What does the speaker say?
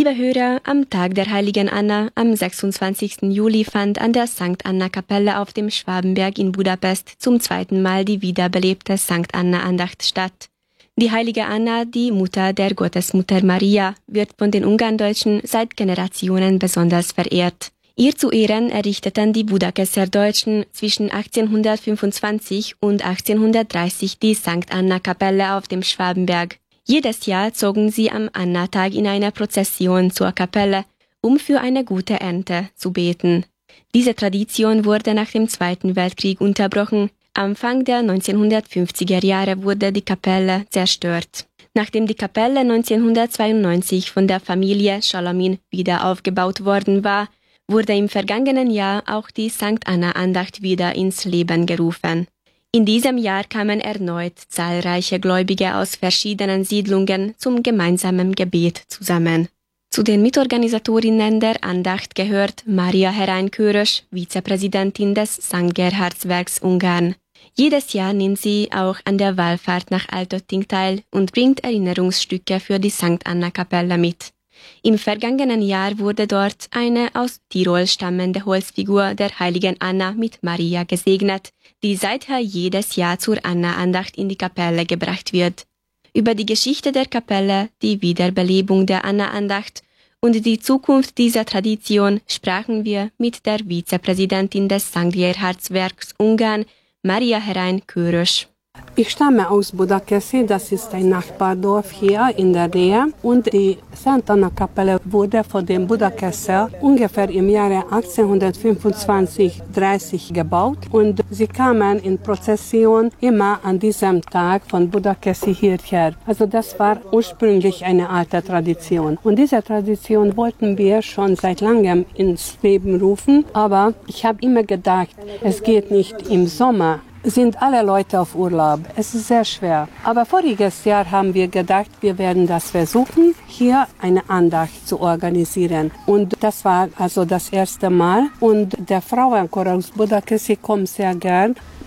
Liebe Hörer, am Tag der heiligen Anna, am 26. Juli, fand an der St. Anna-Kapelle auf dem Schwabenberg in Budapest zum zweiten Mal die wiederbelebte St. Anna-Andacht statt. Die heilige Anna, die Mutter der Gottesmutter Maria, wird von den Ungarndeutschen seit Generationen besonders verehrt. Ihr zu Ehren errichteten die Budakesser Deutschen zwischen 1825 und 1830 die St. Anna-Kapelle auf dem Schwabenberg. Jedes Jahr zogen sie am Annatag in einer Prozession zur Kapelle, um für eine gute Ernte zu beten. Diese Tradition wurde nach dem Zweiten Weltkrieg unterbrochen. Anfang der 1950er Jahre wurde die Kapelle zerstört. Nachdem die Kapelle 1992 von der Familie Schalamin wieder aufgebaut worden war, wurde im vergangenen Jahr auch die St. Anna-Andacht wieder ins Leben gerufen. In diesem Jahr kamen erneut zahlreiche Gläubige aus verschiedenen Siedlungen zum gemeinsamen Gebet zusammen. Zu den Mitorganisatorinnen der Andacht gehört Maria Herein-Körös, Vizepräsidentin des St. Gerhardswerks Ungarn. Jedes Jahr nimmt sie auch an der Wallfahrt nach Altötting teil und bringt Erinnerungsstücke für die St. Anna-Kapelle mit. Im vergangenen Jahr wurde dort eine aus Tirol stammende Holzfigur der heiligen Anna mit Maria gesegnet, die seither jedes Jahr zur Anna-Andacht in die Kapelle gebracht wird. Über die Geschichte der Kapelle, die Wiederbelebung der Anna-Andacht und die Zukunft dieser Tradition sprachen wir mit der Vizepräsidentin des St. Gerhardswerks Ungarn, Maria Herein-Körös. Ich stamme aus Budakeszi, das ist ein Nachbardorf hier in der Nähe, und die St. Anna-Kapelle wurde von den Budakesser ungefähr im Jahre 1825-30 gebaut und sie kamen in Prozession immer an diesem Tag von Budakeszi hierher. Also das war ursprünglich eine alte Tradition und diese Tradition wollten wir schon seit langem ins Leben rufen, aber ich habe immer gedacht, es geht nicht im Sommer. Sind alle Leute auf Urlaub. Es ist sehr schwer. Aber voriges Jahr haben wir gedacht, wir werden das versuchen, hier eine Andacht zu organisieren. Und das war also das erste Mal. Und der Frauenchor aus Budakeszi kommt sehr gern.